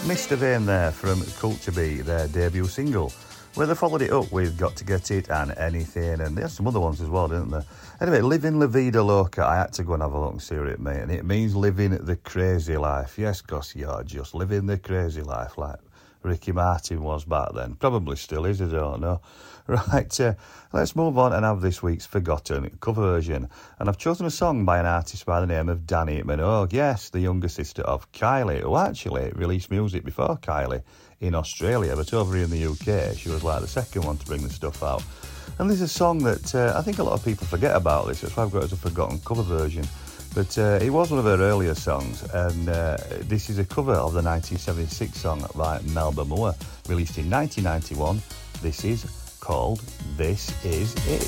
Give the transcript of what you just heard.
Mr. Vane there from Culture Beat, their debut single, where they followed it up with Got to Get It and Anything, and there's some other ones as well, didn't they? Anyway, Living La Vida Loca, I had to go and have a look and see it, mate, and it means living the crazy life. Yes, gosh, you're just living the crazy life like Ricky Martin was back then. Probably still is, I don't know. Right, let's move on and have this week's Forgotten cover version. And I've chosen a song by an artist by the name of Dannii Minogue. Yes, the younger sister of Kylie, who actually released music before Kylie in Australia, but over in the UK, she was like the second one to bring the stuff out. And there's a song that I think a lot of people forget about this. That's why I've got it as a Forgotten cover version. But it was one of her earlier songs, and this is a cover of the 1976 song by Melba Moore, released in 1991. This is called This Is It.